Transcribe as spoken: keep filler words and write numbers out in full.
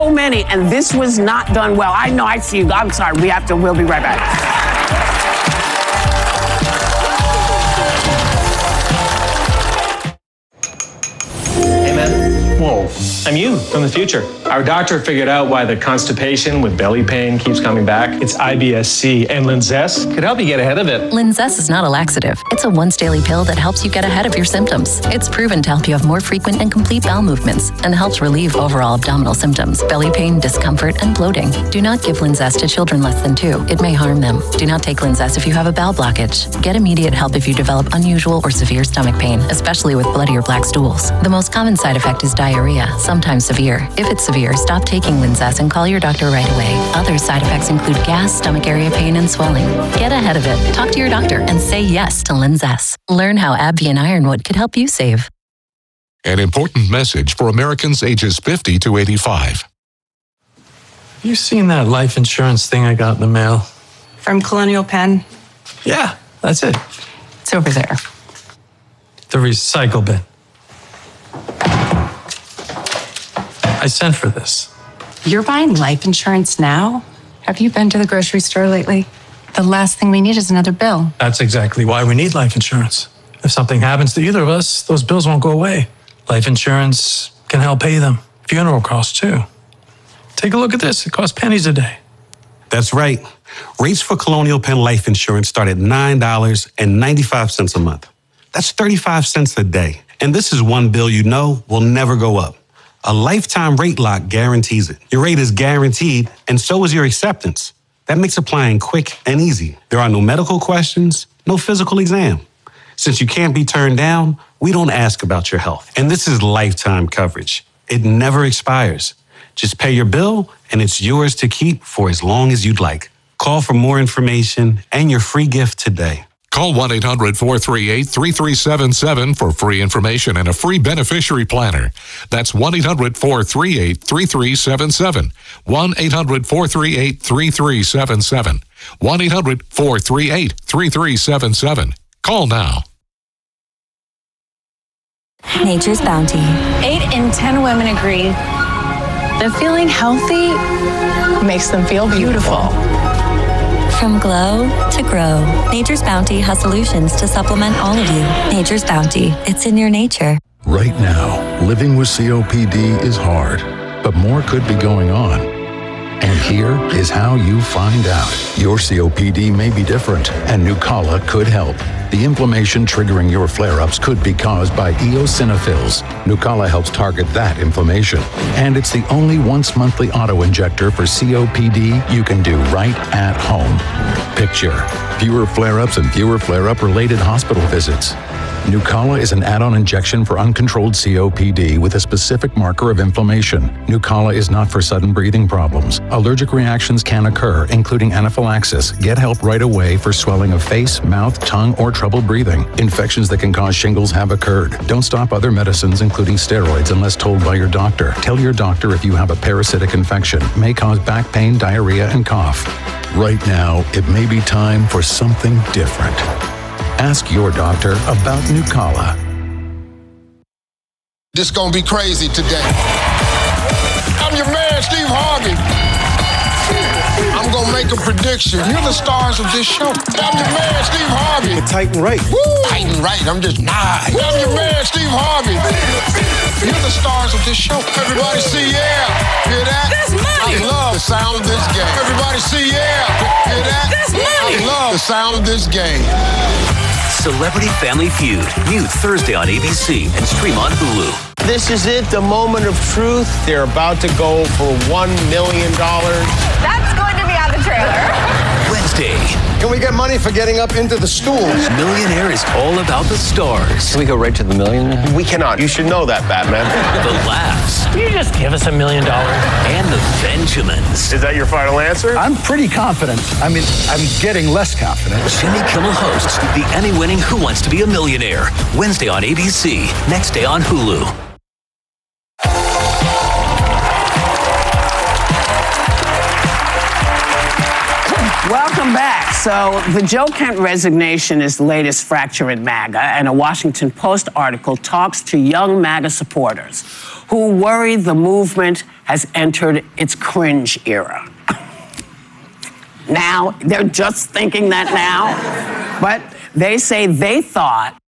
So many, and this was not done well. I know, I see you. I'm sorry. We have to, we'll be right back. Whoa, I'm you from the future. Our doctor figured out why the constipation with belly pain keeps coming back. It's I B S C, and Linzess could help you get ahead of it. Linzess is not a laxative. It's a once daily pill that helps you get ahead of your symptoms. It's proven to help you have more frequent and complete bowel movements and helps relieve overall abdominal symptoms, belly pain, discomfort, and bloating. Do not give Linzess to children less than two. It may harm them. Do not take Linzess if you have a bowel blockage. Get immediate help if you develop unusual or severe stomach pain, especially with bloody or black stools. The most common side effect is diarrhea, sometimes severe. If it's severe, stop taking Linzess and call your doctor right away. Other side effects include gas, stomach area pain, and swelling. Get ahead of it. Talk to your doctor and say yes to Linzess. Learn how AbbVie and Ironwood could help you save. An important message for Americans ages fifty to eighty-five. You seen that life insurance thing I got in the mail? From Colonial Penn? Yeah, that's it. It's over there. The recycle bin. I sent for this. You're buying life insurance now? Have you been to the grocery store lately? The last thing we need is another bill. That's exactly why we need life insurance. If something happens to either of us, those bills won't go away. Life insurance can help pay them. Funeral costs, too. Take a look at this. It costs pennies a day. That's right. Rates for Colonial Penn Life Insurance start at nine dollars and ninety-five cents a month. That's thirty-five cents a day. And this is one bill you know will never go up. A lifetime rate lock guarantees it. Your rate is guaranteed, and so is your acceptance. That makes applying quick and easy. There are no medical questions, no physical exam. Since you can't be turned down, we don't ask about your health. And this is lifetime coverage. It never expires. Just pay your bill, and it's yours to keep for as long as you'd like. Call for more information and your free gift today. Call one eight hundred, four three eight, three three seven seven for free information and a free beneficiary planner. That's one eight hundred, four three eight, three three seven seven. one eight hundred, four three eight, three three seven seven. one eight hundred, four three eight, three three seven seven. Call now. Nature's Bounty. Eight in ten women agree that feeling healthy makes them feel beautiful. From glow to grow, Nature's Bounty has solutions to supplement all of you. Nature's Bounty. It's in your nature. Right now, living with C O P D is hard, but more could be going on. And here is how you find out. Your C O P D may be different, and Nucala could help. The inflammation triggering your flare-ups could be caused by eosinophils. Nucala helps target that inflammation. And it's the only once-monthly auto-injector for C O P D you can do right at home. Picture fewer flare-ups and fewer flare-up related hospital visits. Nucala is an add-on injection for uncontrolled C O P D with a specific marker of inflammation. Nucala is not for sudden breathing problems. Allergic reactions can occur, including anaphylaxis. Get help right away for swelling of face, mouth, tongue, or trouble breathing. Infections that can cause shingles have occurred. Don't stop other medicines, including steroids, unless told by your doctor. Tell your doctor if you have a parasitic infection. May cause back pain, diarrhea, and cough. Right now, it may be time for something different. Ask your doctor about Nucala. This gonna be crazy today. I'm your man, Steve Harvey. I'm gonna make a prediction. You're the stars of this show. I'm your man, Steve Harvey. The Titan right. Woo! Titan right. I'm just nice. I'm your man, Steve Harvey. You're the stars of this show. Everybody see yeah. Hear that? That's money. I love the sound of this game. Everybody see yeah. Hear that? That's money. I love the sound of this game. Celebrity Family Feud. New Thursday on A B C and stream on Hulu. This is it, the moment of truth. They're about to go for one million dollars. That's going to be on the trailer. Wednesday. Can we get money for getting up into the stools? Millionaire is all about the stars. Can we go right to the million? We cannot. You should know that, Batman. The laughs. Can you just give us a million dollars? And the Benjamins. Is that your final answer? I'm pretty confident. I mean, I'm getting less confident. Jimmy Kimmel hosts the Emmy-winning Who Wants to Be a Millionaire? Wednesday on A B C. Next day on Hulu. Welcome Welcome back. So, the Joe Kent resignation is the latest fracture in MAGA, and a Washington Post article talks to young MAGA supporters who worry the movement has entered its cringe era. Now, they're just thinking that now, but they say they thought